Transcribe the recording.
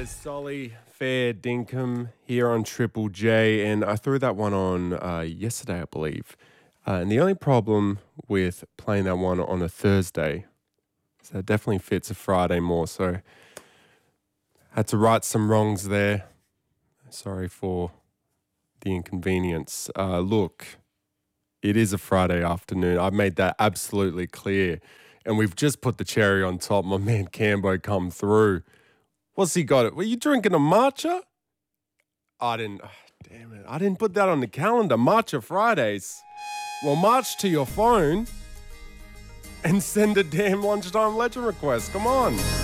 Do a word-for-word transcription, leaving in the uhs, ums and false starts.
is Solly Fair Dinkum here on Triple J, and I threw that one on uh, yesterday, I believe. Uh, and the only problem with playing that one on a Thursday is that it definitely fits a Friday more. So had to right some wrongs there. Sorry for the inconvenience. Uh, look, it is a Friday afternoon. I've made that absolutely clear. And we've just put the cherry on top. My man Cambo come through. What's he got? Were you drinking a matcha? I didn't. Oh, damn it. I didn't put that on the calendar. Matcha Fridays. Well, march to your phone and send a damn lunchtime legend request. Come on.